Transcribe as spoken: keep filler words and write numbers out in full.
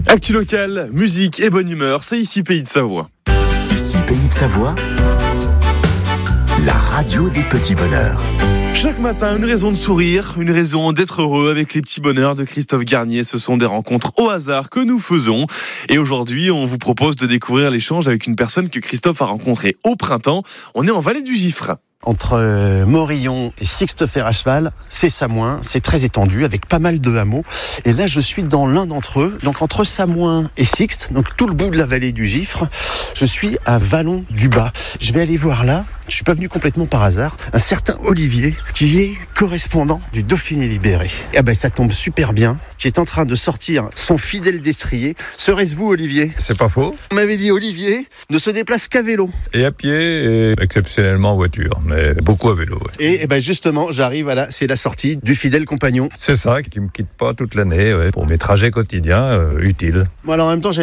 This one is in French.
Actu local, musique et bonne humeur, c'est ici Pays de Savoie. Ici Pays de Savoie, la radio des petits bonheurs. Chaque matin, une raison de sourire, une raison d'être heureux avec les petits bonheurs de Christophe Garnier. Ce sont des rencontres au hasard que nous faisons. Et aujourd'hui, on vous propose de découvrir l'échange avec une personne que Christophe a rencontrée au printemps. On est en Vallée du Gifre. Entre euh, Morillon et Sixte-Fer à cheval, c'est Samoin, c'est très étendu avec pas mal de hameaux. Et là, je suis dans l'un d'entre eux, donc entre Samoin et Sixte, donc tout le bout de la vallée du Gifre. Je suis à Vallon du Bas. Je vais aller voir là, je suis pas venu complètement par hasard, un certain Olivier qui est correspondant du Dauphiné libéré. Et ben ça tombe super bien, qui est en train de sortir son fidèle destrier. Serait-ce vous, Olivier ? C'est pas faux. On m'avait dit Olivier ne se déplace qu'à vélo. Et à pied, et exceptionnellement en voiture, mais beaucoup à vélo. Ouais. Et, et ben justement, j'arrive à la, c'est la sortie du fidèle compagnon. C'est ça qui me quitte pas toute l'année, ouais, pour mes trajets quotidiens euh, utiles. Moi, alors en même temps,